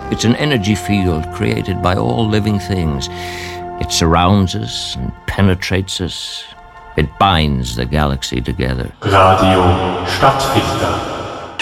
It's an energy field created by all living things. It surrounds us and penetrates us. It binds the galaxy together. Radio Stadtfilter.